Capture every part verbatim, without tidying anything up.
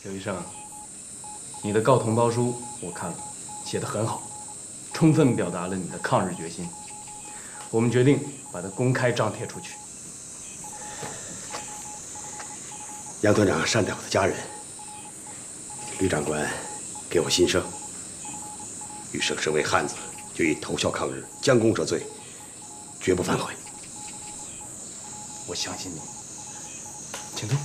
刘医生，你的告同胞书我看了，写得很好，充分表达了你的抗日决心。我们决定把它公开张贴出去。 杨团长善待我的家人，吕长官给我新生。余生身为汉子，就以投效抗日、将功折罪，绝不反悔。 我相信你，请坐。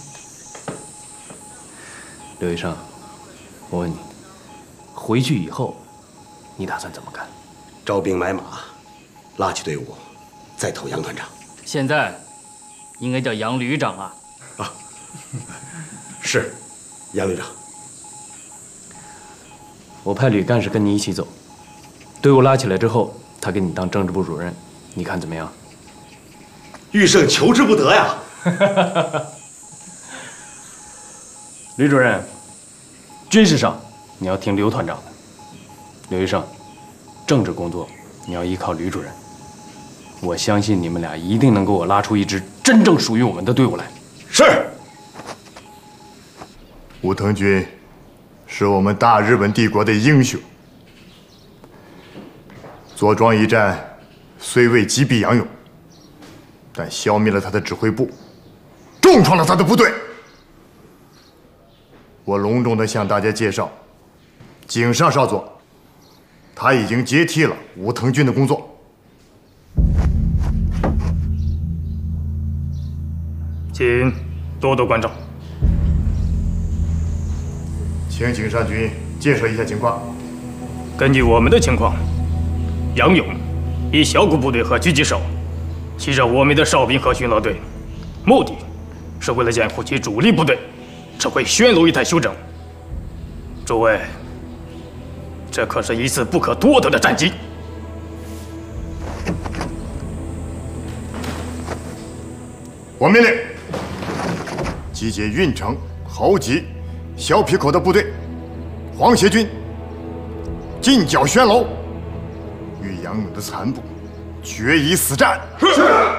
刘医生，我问你，回去以后，你打算怎么干？ 招兵买马，拉起队伍，再投杨团长。 现在应该叫杨旅长啊。 啊，是，杨旅长。 我派吕干事跟你一起走，队伍拉起来之后，他给你当政治部主任，你看怎么样？ 余生求之不得呀！ 吕主任，军事上你要听刘团长的。刘医生，政治工作你要依靠吕主任。我相信你们俩一定能给我拉出一支真正属于我们的队伍来。 是。 武藤军是我们大日本帝国的英雄。左庄一战虽未击毙杨勇，但消灭了他的指挥部，重创了他的部队。我隆重地向大家介绍，井上少佐，他已经接替了武藤军的工作。 请多多关照。 请井上君介绍一下情况。 根据我们的情况，杨勇以小股部队和狙击手袭扰我们的哨兵和巡逻队，目的是为了掩护其主力部队指挥宣鲁一带休整。诸位，这可是一次不可多得的战机。 我命令集结运城、侯集、小皮口的部队，黄协军进剿宣楼，与杨勇的残部决一死战。是。